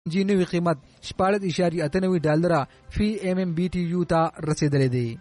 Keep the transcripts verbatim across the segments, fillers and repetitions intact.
جی نوی قیمت شپاړس اشاریه اته نوي ډالره فی ایم ام بی ټي یو ته رسیدلې دی.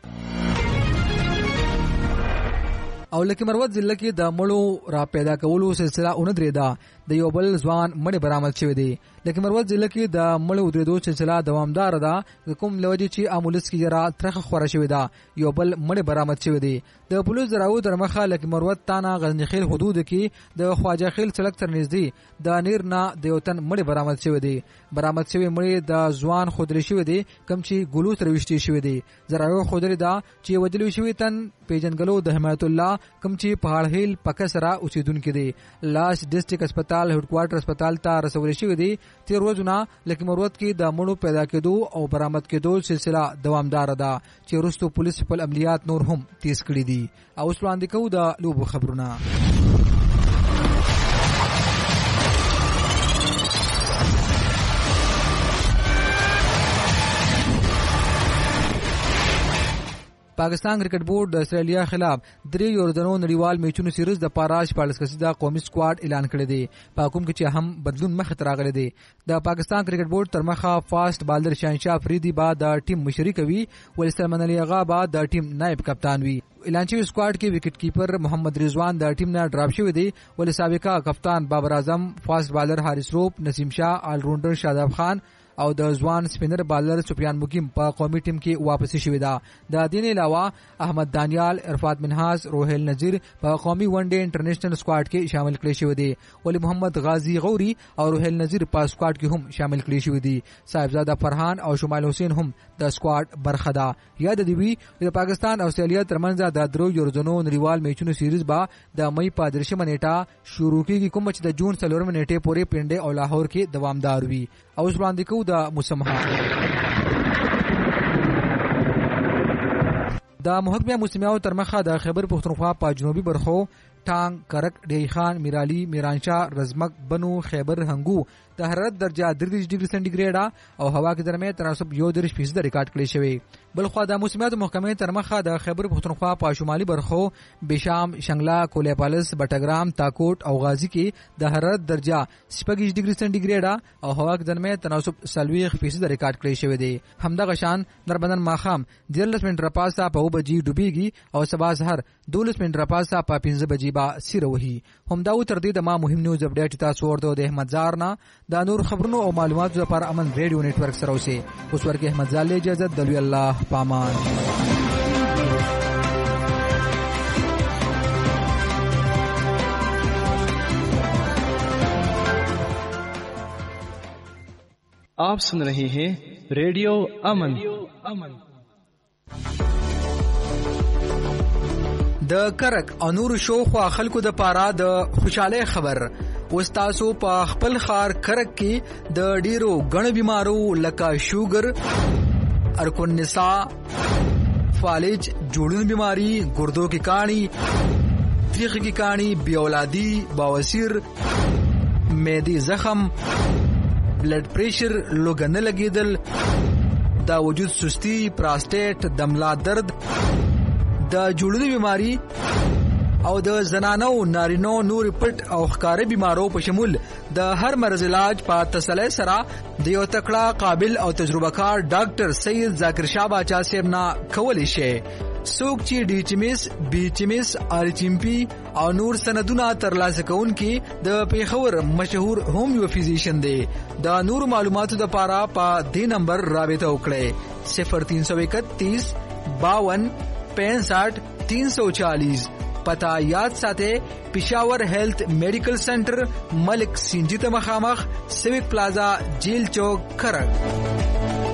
او لکه مروت ضلع کې د مړو را پیدا کولو سلسله اون درې ده. د یو بل ځوان مړ برآمد شوی دی. لکه مروت ضلع کې د مړو درېدو سلسله دوامدار ده. کوم لوجه چې امولس کې جرا ترخه خوره شوی ده. یو بل مړ برآمد شوی دی. د پولیس دراو در مخه لکه مروت تانا غزنیخیل حدود کې د خواجه خیل سړک تر نږدې د نیر نه د یو تن مړ برآمد شوی دی. برآمد شوی مړ د ځوان خودلی شوی دی کوم چې ګلو تر وشتي شوی دی. زراو خودلی دا چې وجلو شوی تن پیجنګلو د حمایت الله کوم چې پهاړ هیل پکسرا اوسیدونکو دی. لاس ډیسټریکټ هسپتال هډ کوارټر هسپتال ته رسول شوی دی. تیر ورځونه لکه مروت کې د مړو پیدا کېدو او برآمد کېدو سلسله دوامدار ده چې وروسته پولیس خپل عملیات نور هم تیز کړي دي. او اوس وړاندې کوو د لوبو خبرونه. پاکستان کرکټ بورډ د استرالیا خلاف درې یوردنو نړیوال میچونو سیریز د پاراش پالیس کسیدا قومي سکواډ اعلان کړی دی. په کوم کې چې هم بدلون مخ ته راغلی دی. د پاکستان کرکټ بورډ تر مخه فاست بالر شاهنشاه افریدي با د ټیم مشري کوي ول سلمان علي اغا با د ټیم نائب کپتان وي. اعلان شوی سکواډ کې وکټ کیپر محمد رضوان د ټیم نه ډراپ شوی دی. ول سابقہ کپتان بابر اعظم، فاست بالر حارث روپ، نسیم شاه، آل راونډر شاداب خان او د ځوان سپینر بالر سفیان مقیم په قومي ټیم کې واپسی شوی دا. د دې نه علاوه احمد دانیال، عرفات منهاز، روهیل نذیر په قومي ون ډے انټرنیشنل سکواډ کې شامل کړي شوی دی. ولی محمد غازی غوري او روهیل نذیر په سکواډ کې هم شامل کړي شوی دي. صاحبزاده فرحان او شمال حسین هم د سکواډ برخه ده. یاد دی وی د پاکستان او استرالیا ترمنځ د درو یورزونو نړیوال میچونو سیریز با د مئی په درشمه نیټه شروع کیږي کوم چې د جون څلورمه نیټه پورې پنډه او لاهور کې دوامدار وي. او اوس وړاندې کوو د مسمحه د محکمه موسمیاو تر مخه د خیبر پختونخوا په جنوبي برخو ټانګ، کرک، ډی خان، میرالی، میرانشاه، رزمک، بنو، خیبر، هنګو د حرارت درجه درې ډیګري سنټیګریډ او هوا کې درمه تناسب یو درش فیصد ریکارډ کړی شوی. بلخوا د موسمیات محکمې تر مخه د خیبر پختونخوا په شمالي برخو بشام، شنگلا، کولیپالس، بټګرام، تاکوټ او غازی کې د حرارت درجه شپږ ډیګري سنټیګریډ او هوا کې درمه تناسب سلويخ فیصد ریکارډ کړی شوی دی. همدغه شان نربندن ماخام دیرلس منټ رپاسا په وبجی ډوبېږي او سبا سحر دولس منټ رپاسا په پنځه بجې با سیره وهي. همدا و تر دې د ما مهم نیوز اپډیټ تاسو ورته د احمد زار نه د نور خبرونو او معلوماتو لپاره امن ریډیو نتورک سره اوسئ. اوس ورکه احمد زال اجازه دلوي الله پامان. आप सुन रहे हैं रेडियो अमन. د کرک او نور شوخوا خلکو د پاره د خوشاله خبر. وستاسو په خپل خار کرک کې د ډیرو غن بیمارو لکه شوګر، ارکون نساء، فالج، جوړون بیماری، ګردو کی کانی، تریخ کی کانی، بی اولادی، بواسیر، معدی زخم، بلڈ پریشر، لوګن لګیدل، دا وجود سستی، پراسټیټ، دملا درد، د جوړونو بیماری او د زنانو نارینو نور پټ او ښکارې بیمارو په شمول د هر مرض علاج په تسلی سره د یو تکړه، قابل او تجربه کار ډاکټر سید ذاکر شاه باچا صاحب نه کولی شي. څوک چې ډي ایچ ایم ایس، بي ایچ ایم ایس، آر ایچ ایم پی او نور سندونه ترلاسه کوونکي د پیښور مشهور هومیو فزیشن دی. د نور معلوماتو لپاره په دې نمبر رابطه وکړئ صفر تین سو اکتیس باون پینسٹھ تین سو چالیس. پتہ یاد ساتے پشاور ہیلتھ میڈیکل سینٹر، ملک سنجیت مخامخ، سیوک پلازا، جیل چوک، کرک.